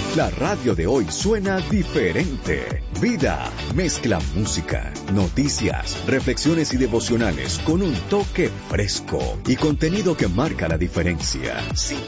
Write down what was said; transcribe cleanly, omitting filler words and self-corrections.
La radio de hoy suena diferente. Vida mezcla música, noticias, reflexiones y devocionales con un toque fresco y contenido que marca la diferencia. Sin